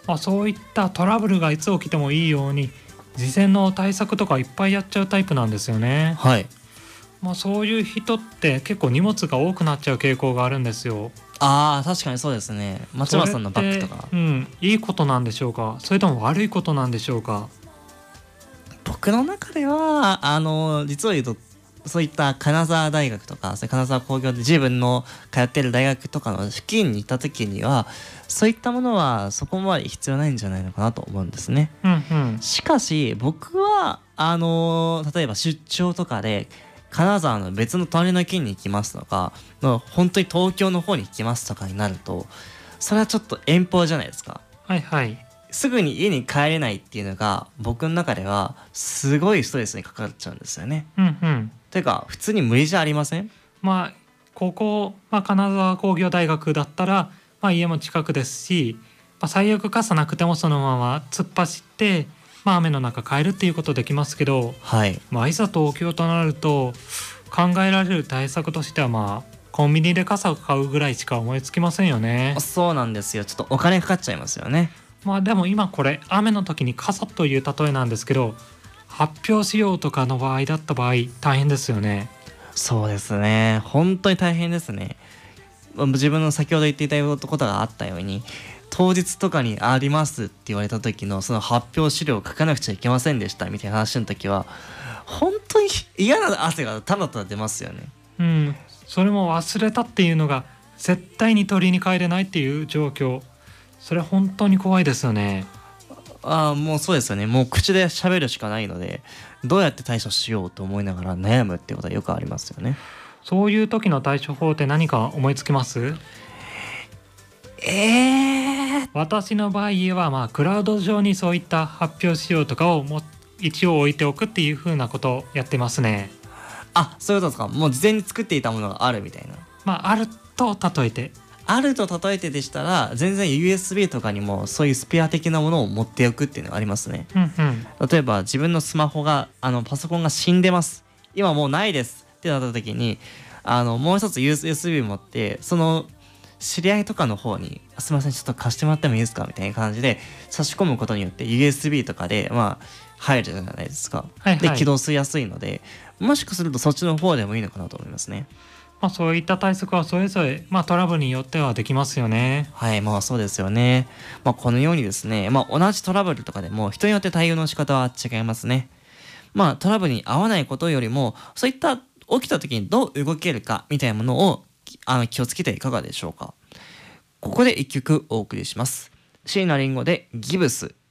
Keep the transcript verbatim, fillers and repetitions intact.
まあ、そういったトラブルがいつ起きてもいいように事前の対策とかいっぱいやっちゃうタイプなんですよね。 はい。 まあ、そういう人って結構荷物が多くなっちゃう傾向があるんですよ。 ああ、確かにそうですね。松それっ村さんのバッグて、 とか。 うん、いいことなんでしょうか、それとも悪いことなんでしょうか。 僕の中ではあの実を言うと、そういった金沢大学とか、それ金沢工業で自分の通ってる大学とかの付近に行った時には、そういったものはそこまで必要ないんじゃないのかなと思うんですね。 うんうん。 しかし僕はあの例えば出張とかで金沢の別の隣の県に行きますとか、本当に東京の方に行きますとかになると、それはちょっと遠方じゃないですか。 はいはい。 すぐに家に帰れないっていうのが僕の中ではすごいストレスにかかっちゃうんですよね。 うんうん。 てか普通に無理じゃありません？ まあここ、まあ、金沢工業大学だったら、まあ、家も近くですし、まあ、最悪傘なくてもそのまま突っ走って、まあ、雨の中帰るっていうことできますけど、 はい。 まあ、いざ東京となると考えられる対策としては、まあコンビニで傘を買うぐらいしか思いつきませんよね。 そうなんですよ。ちょっとお金かかっちゃいますよね。 まあでも今これ雨の時に傘という例えなんですけど、発表しようとかの場合だった場合大変ですよね。 そうですね。本当に大変ですね。自分の先ほど言っていたことがあったように、当日とかにありますって言われた時のその発表資料を書かなくちゃいけませんでしたみたいな話の時は、本当に嫌な汗がただただ出ますよね。 うん、それも忘れたっていうのが絶対に取りに帰れないっていう状況、それ本当に怖いですよね。 ああ、もうそうですよね。もう口で喋るしかないので、どうやって対処しようと思いながら悩むっていうことはよくありますよね。 そういう時の対処法って何か思いつきます？ えー、 私の場合はまあクラウド上にそういった発表仕様とかをも一応置いておくっていう風なことをやってますね。 あ、そういうことですか。もう事前に作っていたものがあるみたいな。 まああると例えて。 あると例えてでしたら、全然 ユーエスビー とかにもそういうスペア的なものを持っておくっていうのがありますね。 うんうん。 例えば自分のスマホが、あのパソコンが死んでます、今もうないですってなった時に、あのもう一つ ユーエスビー 持って、その知り合いとかの方にすいませんちょっと貸してもらってもいいですかみたいな感じで差し込むことによって ユーエスビー とかでまあ入るじゃないですか。 はいはい。 で起動しやすいので、もしかするとそっちの方でもいいのかなと思いますね。 まあそういった対策はそれぞれまあトラブルによってはできますよね。 はい、まあそうですよね。まあこのようにですね、まあ同じトラブルとかでも人によって対応の仕方は違いますね。まあトラブルに合わないことよりも、そういった起きた時にどう動けるかみたいなものをあの気をつけていかがでしょうか。ここで一曲お送りします。椎名林檎でギブス。